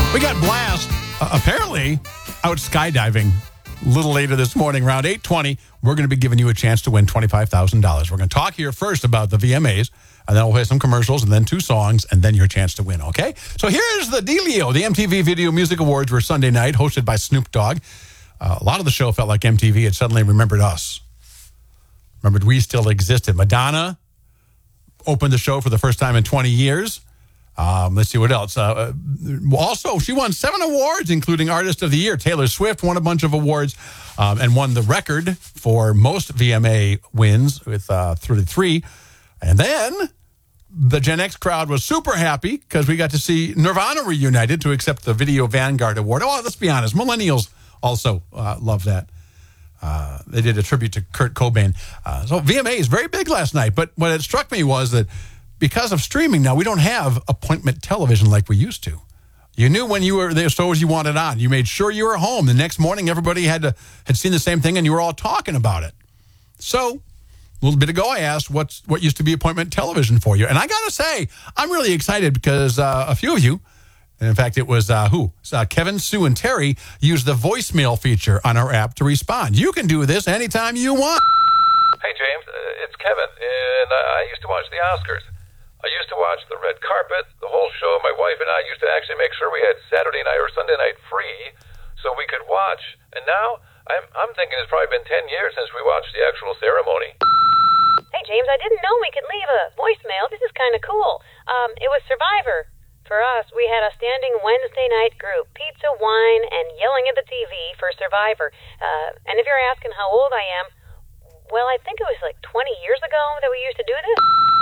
We got Blast, apparently out skydiving a little later this morning, around 8:20. We're going to be giving you a chance to win $25,000. We're going to talk here first about the VMAs, and then we'll play some commercials, and then 2 songs, and then your chance to win, okay? So here's the dealio. The MTV Video Music Awards were Sunday night, hosted by Snoop Dogg. A lot of the show felt like MTV had suddenly remembered us. Remembered we still existed. Madonna opened the show for the first time in 20 years. Let's see what else. Also, she won 7 awards, including Artist of the Year. Taylor Swift won a bunch of awards and won the record for most VMA wins with 33. And then the Gen X crowd was super happy because we got to see Nirvana reunited to accept the Video Vanguard Award. Oh, let's be honest. Millennials also love that. They did a tribute to Kurt Cobain. So VMA is very big last night. But what it struck me was that because of streaming now, we don't have appointment television like we used to. You knew when you were there, shows you wanted on. You made sure you were home. The next morning, everybody had seen the same thing, and you were all talking about it. So a little bit ago, I asked what used to be appointment television for you. And I got to say, I'm really excited because a few of you, and in fact, it was Kevin, Sue, and Terry used the voicemail feature on our app to respond. You can do this anytime you want. Hey, James, it's Kevin, and I used to watch the Oscars. I used to watch the red carpet, the whole show. My wife and I used to actually make sure we had Saturday night or Sunday night free so we could watch. And now I'm thinking it's probably been 10 years since we watched the actual ceremony. Hey, James, I didn't know we could leave a voicemail. This is kind of cool. It was Survivor. For us, we had a standing Wednesday night group, pizza, wine, and yelling at the TV for Survivor. And if you're asking how old I am, well, I think it was like 20 years ago that we used to do this.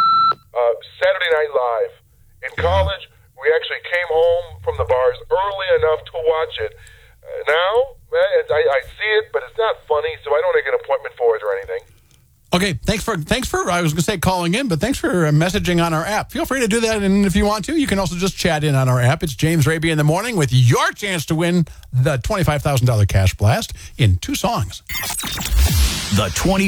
Saturday Night Live. In college, we actually came home from the bars early enough to watch it. Now, I see it, but it's not funny, so I don't make an appointment for it or anything. Okay, thanks for I was going to say calling in, but thanks for messaging on our app. Feel free to do that, and if you want to, you can also just chat in on our app. It's James Raby in the Morning with your chance to win the $25,000 cash blast in 2 songs. The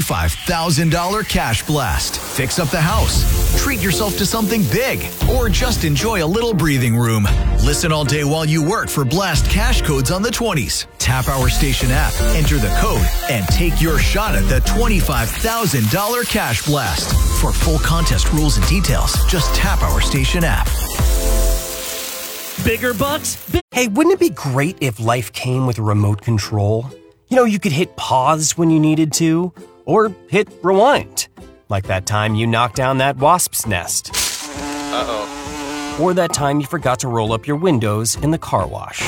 $25,000 cash blast. Fix up the house, treat yourself to something big, or just enjoy a little breathing room. Listen all day while you work for blast cash codes on the 20s. Tap our station app, enter the code, and take your shot at the $25,000 cash blast. For full contest rules and details, just tap our station app. Bigger bucks? Hey, wouldn't it be great if life came with a remote control? You know, you could hit pause when you needed to, or hit rewind. Like that time you knocked down that wasp's nest. Uh-oh. Or that time you forgot to roll up your windows in the car wash.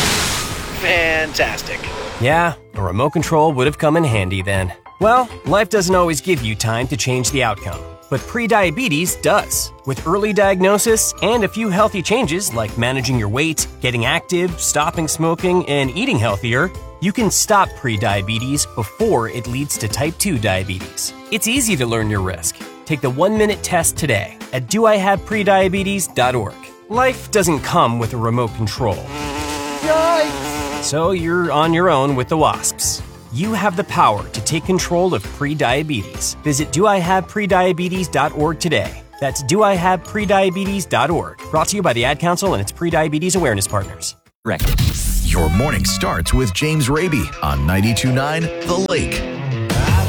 Fantastic. Yeah, a remote control would have come in handy then. Well, life doesn't always give you time to change the outcome, but prediabetes does. With early diagnosis and a few healthy changes like managing your weight, getting active, stopping smoking, and eating healthier, you can stop prediabetes before it leads to type 2 diabetes. It's easy to learn your risk. Take the 1-minute test today at doihaveprediabetes.org. Life doesn't come with a remote control. Yikes! So you're on your own with the wasps. You have the power to take control of prediabetes. Visit doihaveprediabetes.org today. That's doihaveprediabetes.org. Brought to you by the Ad Council and its Prediabetes Awareness Partners. Your morning starts with James Raby on 92.9 The Lake.